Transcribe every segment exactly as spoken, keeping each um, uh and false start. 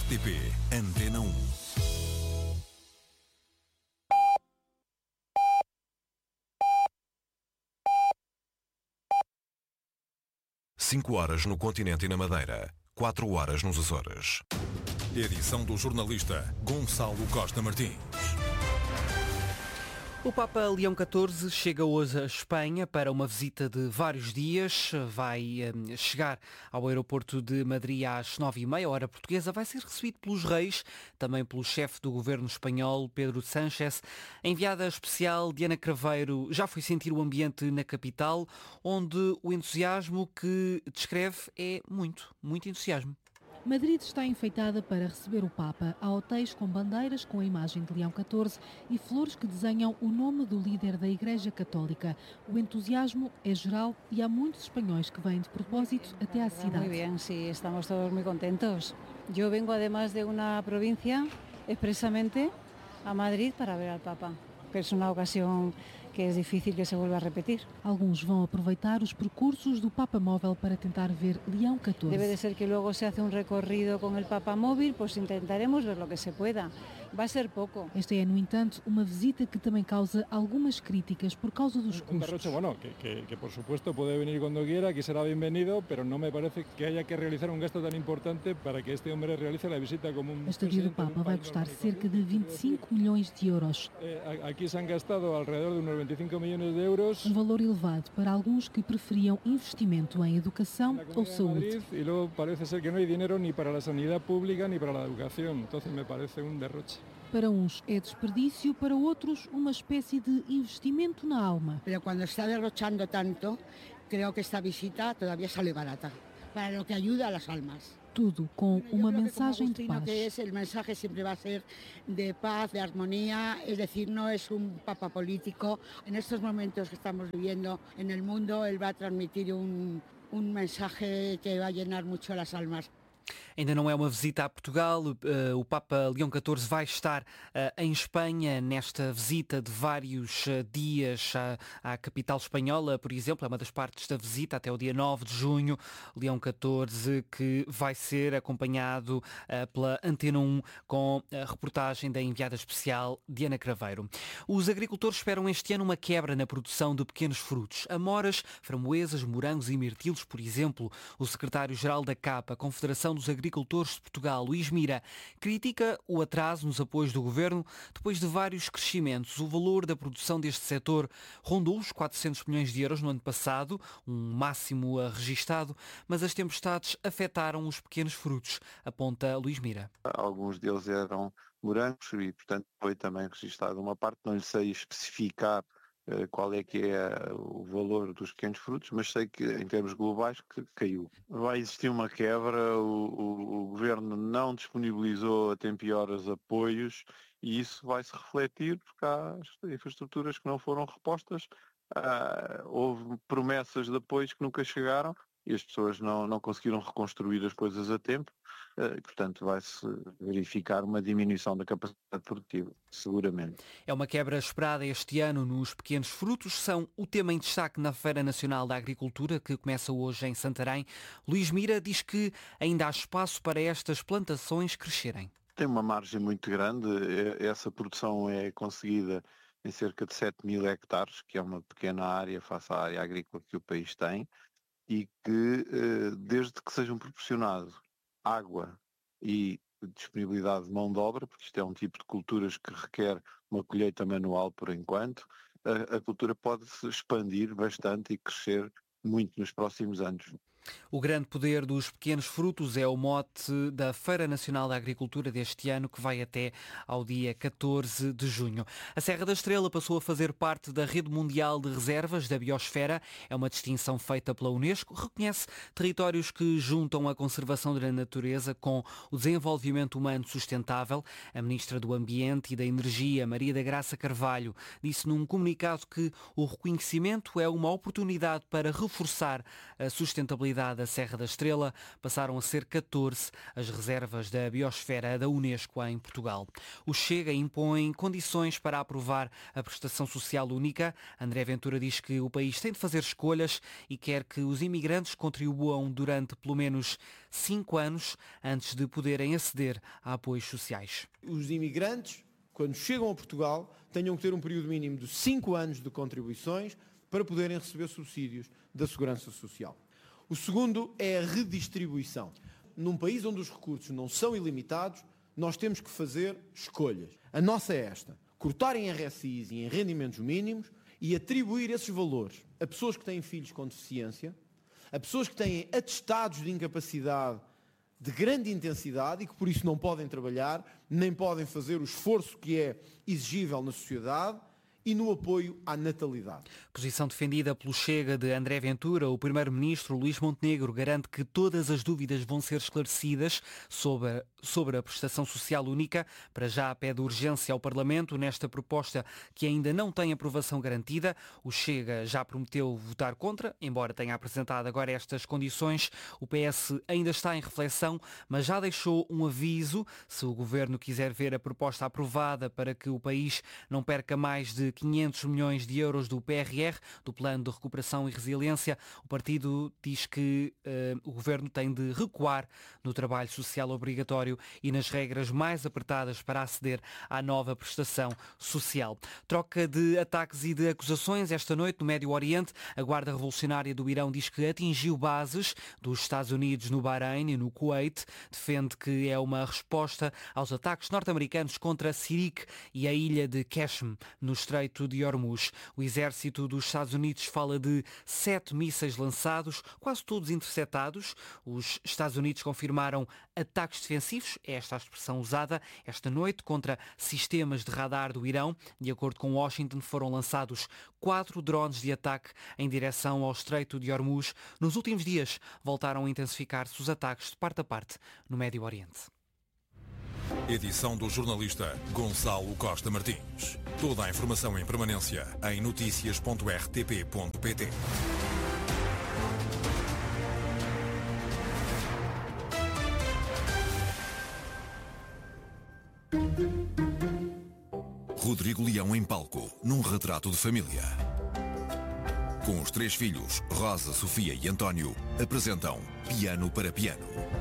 T P Antena um. Cinco horas no continente e na Madeira, quatro horas nos Açores. Edição do jornalista Gonçalo Costa Martins. O Papa Leão catorze chega hoje à Espanha para uma visita de vários dias. Vai um, chegar ao aeroporto de Madrid às nove e meia, hora portuguesa. Vai ser recebido pelos reis, também pelo chefe do governo espanhol, Pedro Sánchez. A enviada especial Diana Craveiro já foi sentir o ambiente na capital, onde o entusiasmo que descreve é muito, muito entusiasmo. Madrid está enfeitada para receber o Papa. Há hotéis com bandeiras com a imagem de Leão catorze e flores que desenham o nome do líder da Igreja Católica. O entusiasmo é geral e há muitos espanhóis que vêm de propósito até à cidade. Muy bien, sí, estamos todos muy contentos. Yo vengo además de una provincia expresamente a Madrid para ver al Papa, que es una ocasión que é difícil que se vuelva a repetir. Alguns vão aproveitar os percursos do Papa Móvel para tentar ver Leão catorze. Debe de ser que luego se hace un recorrido con el Papa Móvil, pues intentaremos ver lo que se pueda. Vai ser pouco. Esta é, no entanto, uma visita que também causa algumas críticas por causa dos custos. Un derroche, bueno, que, que, que por supuesto puede venir cuando quiera, que será bienvenido, pero no me parece que haya que realizar un gasto tan importante para que este hombre realice la visita como un... A estadia do Papa vai custar cerca de vinte e cinco milhões de euros. Eh, aquí se han gastado alrededor de unos veinticinco millones de euros. Um valor elevado para alguns que preferiam investimento em educação ou saúde. E logo parece ser que não há dinheiro nem para a sanidade pública nem para a educação. Então me parece um derroche. Para uns é desperdício, para outros uma espécie de investimento na alma. Pero quando está derrochando tanto, creo que esta visita todavía sale barata, para lo que ayuda a las almas. Tudo com uma mensagem de paz. Que es, el mensaje siempre va a ser de paz, de armonía, es decir, no es un papa político. En estos momentos que estamos viviendo en el mundo, él va a transmitir un, un mensaje que va a llenar mucho las almas. Ainda não é uma visita a Portugal, o Papa Leão catorze vai estar em Espanha nesta visita de vários dias à capital espanhola, por exemplo, é uma das partes da visita até o dia nove de junho, Leão catorze que vai ser acompanhado pela Antena um com a reportagem da enviada especial Diana Craveiro. Os agricultores esperam este ano uma quebra na produção de pequenos frutos, amoras, framboesas, morangos e mirtilos, por exemplo. O secretário-geral da C A P, a Confederação dos Agricultores de Portugal, Luís Mira, critica o atraso nos apoios do governo depois de vários crescimentos. O valor da produção deste setor rondou os quatrocentos milhões de euros no ano passado, um máximo registado, mas as tempestades afetaram os pequenos frutos, aponta Luís Mira. Alguns deles eram morangos e, portanto, foi também registada uma parte, não lhe sei especificar qual é que é o valor dos pequenos frutos, mas sei que em termos globais que caiu. Vai existir uma quebra, o, o, o Governo não disponibilizou a tempo e horas apoios e isso vai se refletir porque há infraestruturas que não foram repostas, ah, houve promessas de apoios que nunca chegaram e as pessoas não, não conseguiram reconstruir as coisas a tempo, e, portanto vai-se verificar uma diminuição da capacidade produtiva, seguramente. É uma quebra esperada este ano nos pequenos frutos, são o tema em destaque na Feira Nacional da Agricultura, que começa hoje em Santarém. Luís Mira diz que ainda há espaço para estas plantações crescerem. Tem uma margem muito grande, essa produção é conseguida em cerca de sete mil hectares, que é uma pequena área face à área agrícola que o país tem, e que, desde que sejam proporcionado água e disponibilidade de mão de obra, porque isto é um tipo de culturas que requer uma colheita manual por enquanto, a, a cultura pode se expandir bastante e crescer muito nos próximos anos. O grande poder dos pequenos frutos é o mote da Feira Nacional da Agricultura deste ano, que vai até ao dia catorze de junho. A Serra da Estrela passou a fazer parte da Rede Mundial de Reservas da Biosfera. É uma distinção feita pela Unesco. Reconhece territórios que juntam a conservação da natureza com o desenvolvimento humano sustentável. A Ministra do Ambiente e da Energia, Maria da Graça Carvalho, disse num comunicado que o reconhecimento é uma oportunidade para reforçar a sustentabilidade biodiversidade da Serra da Estrela passaram a ser catorze as reservas da biosfera da Unesco em Portugal. O Chega impõe condições para aprovar a prestação social única. André Ventura diz que o país tem de fazer escolhas e quer que os imigrantes contribuam durante pelo menos cinco anos antes de poderem aceder a apoios sociais. Os imigrantes, quando chegam a Portugal, tenham que ter um período mínimo de cinco anos de contribuições para poderem receber subsídios da Segurança Social. O segundo é a redistribuição. Num país onde os recursos não são ilimitados, nós temos que fazer escolhas. A nossa é esta: cortar em R S Is e em rendimentos mínimos e atribuir esses valores a pessoas que têm filhos com deficiência, a pessoas que têm atestados de incapacidade de grande intensidade e que por isso não podem trabalhar, nem podem fazer o esforço que é exigível na sociedade, e no apoio à natalidade. Posição defendida pelo Chega de André Ventura. O primeiro-ministro Luís Montenegro garante que todas as dúvidas vão ser esclarecidas sobre a, sobre a prestação social única. Para já pede urgência ao Parlamento nesta proposta que ainda não tem aprovação garantida. O Chega já prometeu votar contra, embora tenha apresentado agora estas condições. O P S ainda está em reflexão, mas já deixou um aviso. Se o Governo quiser ver a proposta aprovada para que o país não perca mais de quinhentos milhões de euros do P R R, do Plano de Recuperação e Resiliência, o partido diz que uh, o Governo tem de recuar no trabalho social obrigatório e nas regras mais apertadas para aceder à nova prestação social. Troca de ataques e de acusações esta noite no Médio Oriente. A Guarda Revolucionária do Irão diz que atingiu bases dos Estados Unidos no Bahrein e no Kuwait. Defende que é uma resposta aos ataques norte-americanos contra Sirik e a ilha de Qashm, no Estreito de Hormuz. O exército dos Estados Unidos fala de sete mísseis lançados, quase todos interceptados. Os Estados Unidos confirmaram ataques defensivos, é esta a expressão usada, esta noite contra sistemas de radar do Irão. De acordo com Washington, foram lançados quatro drones de ataque em direção ao Estreito de Hormuz. Nos últimos dias voltaram a intensificar-se os ataques de parte a parte no Médio Oriente. Edição do jornalista Gonçalo Costa Martins. Toda a informação em permanência em notícias ponto r t p ponto p t. Rodrigo Leão em palco, num retrato de família. Com os três filhos, Rosa, Sofia e António, apresentam Piano para Piano.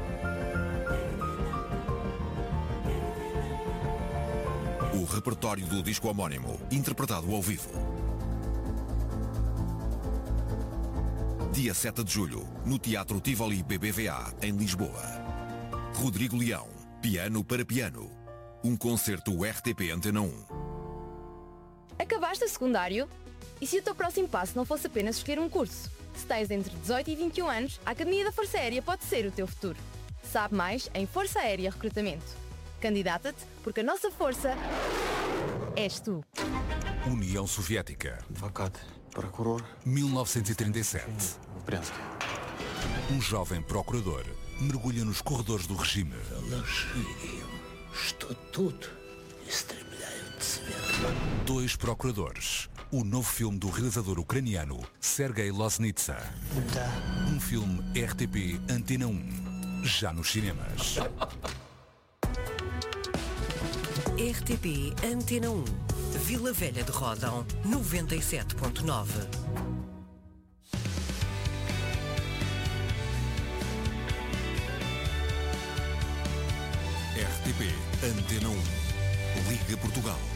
O repertório do disco homónimo, interpretado ao vivo. Dia sete de julho, no Teatro Tivoli B B V A, em Lisboa. Rodrigo Leão, Piano para Piano. Um concerto R T P Antena um. Acabaste o secundário? E se o teu próximo passo não fosse apenas escolher um curso? Se tens entre dezoito e vinte e um anos, a Academia da Força Aérea pode ser o teu futuro. Sabe mais em Força Aérea Recrutamento. Candidata-te, porque a nossa força és tu. União Soviética. Advogado, procurador. mil novecentos e trinta e sete. Um jovem procurador mergulha nos corredores do regime. Estou todo estremilhado de se ver. Dois procuradores. O novo filme do realizador ucraniano Sergei Loznitsa. Um filme R T P Antena um. Já nos cinemas. R T P Antena um. Vila Velha de Ródão, noventa e sete ponto nove. R T P Antena um. Liga Portugal.